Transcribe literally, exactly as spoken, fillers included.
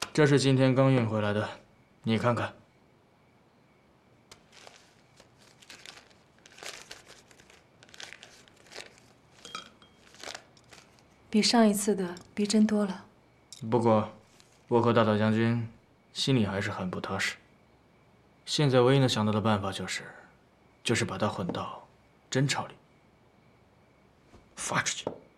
这是今天刚运回来的，你看看。 比上一次的逼真多了。 不过，我和大岛将军心里还是很不踏实。现在唯一能想到的办法就是，就是把他混到真朝里，发出去。